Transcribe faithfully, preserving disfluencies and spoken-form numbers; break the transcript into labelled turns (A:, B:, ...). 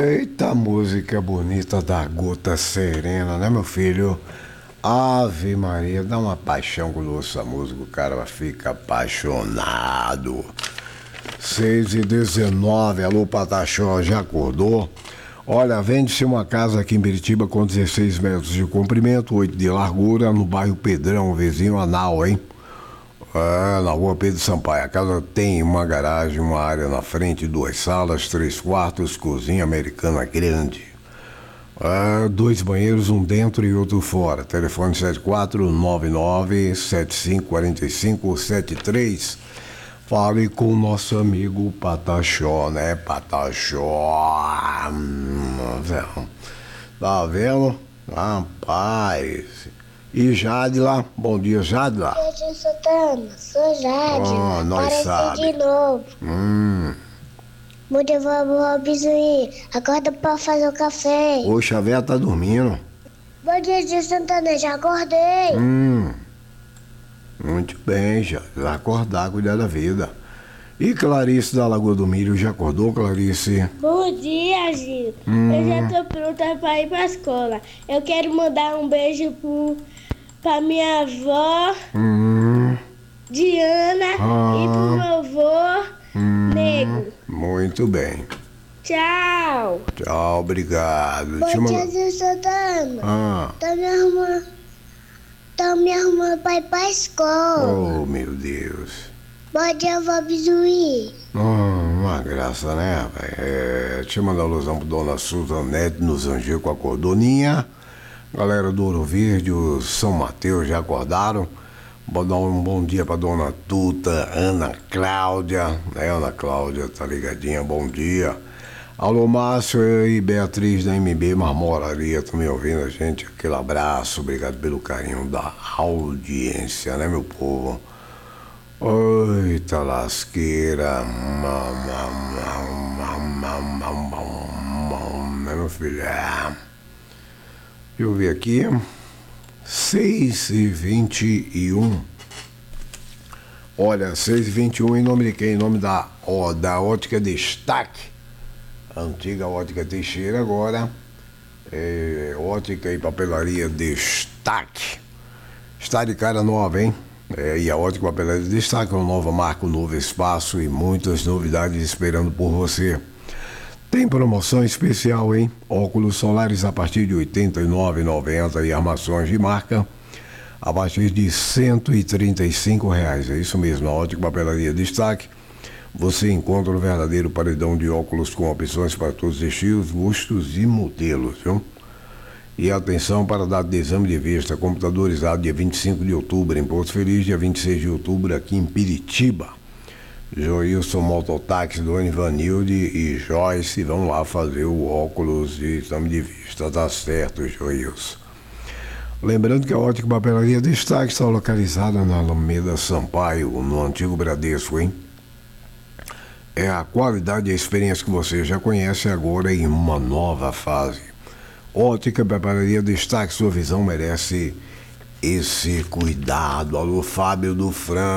A: Eita, música bonita da Gota Serena, né, meu filho? Ave Maria, dá uma paixão quando ouça a música, o cara fica apaixonado. seis e dezenove, alô Pataxó, já acordou? Olha, vende-se uma casa aqui em Biritiba com dezesseis metros de comprimento, oito de largura, no bairro Pedrão, vizinho Anal, hein? É, na rua Pedro Sampaio. A casa tem uma garagem, uma área na frente, duas salas, três quartos, cozinha americana grande. É, dois banheiros, um dentro e outro fora. Telefone sete quatro nove nove sete cinco quatro cinco sete três. Fale com o nosso amigo Pataxó, né? Pataxó. Hum, tá vendo? Rapaz. E Jadila, bom dia, Jadila.
B: Bom dia, Santana, sou Jadila.
A: Oh, nós
B: Apareci
A: sabe.
B: de novo.
A: Hum.
B: Bom dia, vovó Bizuí. Acorda pra fazer o café.
A: Oxe, a véia tá dormindo.
B: Bom dia, dia Santana, já acordei.
A: Hum. Muito bem, já. Vai acordar, cuidar da vida. E Clarice da Lagoa do Milho, já acordou, Clarice?
C: Bom dia, Gil.
A: Hum.
C: Eu já tô pronta pra ir pra escola. Eu quero mandar um beijo pro, pra minha avó,
A: Hum.
C: Diana,
A: Ah.
C: e pro meu avô,
A: Hum.
C: Nego.
A: Muito bem.
C: Tchau.
A: Tchau, obrigado.
B: Bom
A: Te
B: dia,
A: mando-
B: dia Santana.
A: Ah.
B: Tá me arrumando. Tá me arrumando pra ir pra escola.
A: Oh, meu Deus.
B: Bom dia, vovó Bizuí.
A: Oh, uma graça, né, rapaz? É, deixa eu mandar um alusão pro Dona Suzanete nos Angico, acordou. Ninha, galera do Ouro Verde, o São Mateus já acordaram. Vou dar um bom dia pra Dona Tuta, Ana Cláudia, né, Ana Cláudia, tá ligadinha, bom dia. Alô, Márcio e Beatriz da M B Marmoraria, estão me ouvindo a gente? Aquele abraço, obrigado pelo carinho da audiência, né, meu povo? Eita lasqueira, né, meu filho? É. Deixa eu ver aqui. seis e vinte e um. Olha, seis e vinte e um em nome de quem? Em nome da, ó, da Ótica Destaque. A antiga Ótica Teixeira, agora é, Ótica e Papelaria Destaque. Está de cara nova, hein? É, e a Ótica Papelaria Destaque, uma nova marca, um novo espaço e muitas novidades esperando por você. Tem promoção especial, hein? Óculos solares a partir de oitenta e nove reais e noventa centavos e armações de marca a partir de cento e trinta e cinco reais. É isso mesmo, na Ótica Papelaria Destaque. Você encontra o verdadeiro paredão de óculos com opções para todos os estilos, gostos e modelos, viu? E atenção para a data de exame de vista, computadorizado dia vinte e cinco de outubro em Porto Feliz, dia vinte e seis de outubro aqui em Piritiba. Joilson Mototáxi, Dona Ivanilde e Joyce vão lá fazer o óculos de exame de vista, tá certo, Joilson. Lembrando que a Ótica Papelaria Destaque está localizada na Alameda Sampaio, no antigo Bradesco, hein? É a qualidade e a experiência que você já conhece agora em uma nova fase. Ótica Papelaria Destaque, sua visão merece esse cuidado. Alô, Fábio do Fran.